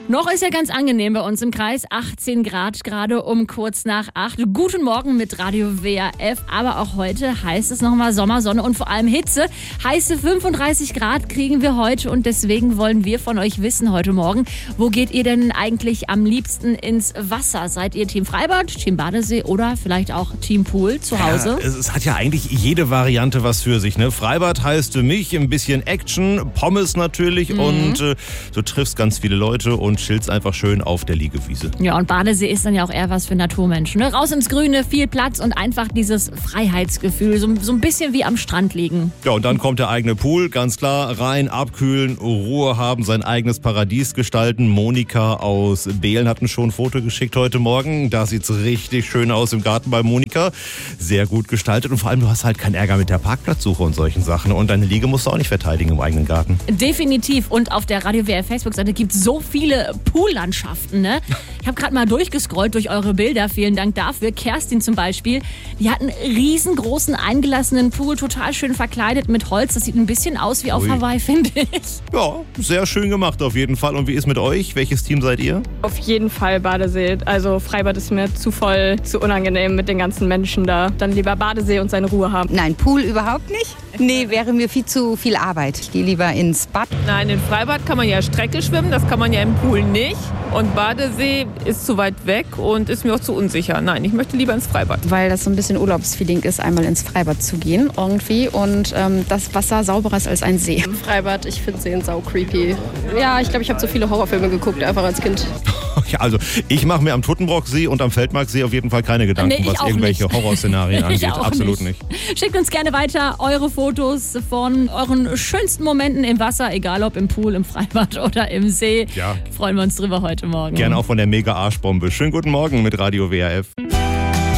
Noch ist ja ganz angenehm bei uns im Kreis. 18 Grad gerade um kurz nach 8. Guten Morgen mit Radio WRF. Aber auch heute heißt es nochmal Sommer, Sonne und vor allem Hitze. Heiße 35 Grad kriegen wir heute und deswegen wollen wir von euch wissen heute Morgen, wo geht ihr denn eigentlich am liebsten ins Wasser? Seid ihr Team Freibad, Team Badesee oder vielleicht auch Team Pool zu Hause? Ja, es hat ja eigentlich jede Variante was für sich. Ne? Freibad heißt für mich ein bisschen Action, Pommes natürlich und du triffst ganz viele Leute und chillst einfach schön auf der Liegewiese. Ja, und Badesee ist dann ja auch eher was für Naturmenschen. Ne? Raus ins Grüne, viel Platz und einfach dieses Freiheitsgefühl, so ein bisschen wie am Strand liegen. Ja, und dann kommt der eigene Pool, ganz klar, rein, abkühlen, Ruhe haben, sein eigenes Paradies gestalten. Monika aus Behlen hat uns schon ein Foto geschickt heute Morgen. Da sieht's richtig schön aus im Garten bei Monika. Sehr gut gestaltet und vor allem, du hast halt keinen Ärger mit der Parkplatzsuche und solchen Sachen. Und deine Liege musst du auch nicht verteidigen im eigenen Garten. Definitiv. Und auf der Radio WRF Facebook-Seite gibt es so viele Poollandschaften. Ne? Ich habe gerade mal durchgescrollt durch eure Bilder. Vielen Dank dafür. Kerstin zum Beispiel, die hat einen riesengroßen eingelassenen Pool, total schön verkleidet mit Holz. Das sieht ein bisschen aus wie auf Hawaii, finde ich. Ja, sehr schön gemacht auf jeden Fall. Und wie ist mit euch? Welches Team seid ihr? Auf jeden Fall Badesee. Also Freibad ist mir zu voll, zu unangenehm mit den ganzen Menschen da. Dann lieber Badesee und seine Ruhe haben. Nein, Pool überhaupt nicht. Nee, wäre mir viel zu viel Arbeit. Ich gehe lieber ins Bad. Nein, in Freibad kann man ja Strecke schwimmen, das kann man ja im Pool nicht. Und Badesee ist zu weit weg und ist mir auch zu unsicher. Nein, ich möchte lieber ins Freibad. Weil das so ein bisschen Urlaubsfeeling ist, einmal ins Freibad zu gehen irgendwie und das Wasser sauberer ist als ein See. Im Freibad, ich finde Seen sau creepy. Ja, ich glaube, ich habe so viele Horrorfilme geguckt, einfach als Kind. Ja, also ich mache mir am Tuttenbrocksee und am Feldmarksee auf jeden Fall keine Gedanken, was irgendwelche Horrorszenarien angeht. Absolut nicht. Schickt uns gerne weiter eure Fotos von euren schönsten Momenten im Wasser, egal ob im Pool, im Freibad oder im See. Ja. Freuen wir uns drüber heute Morgen. Gerne auch von der Mega-Arschbombe. Schönen guten Morgen mit Radio WRF.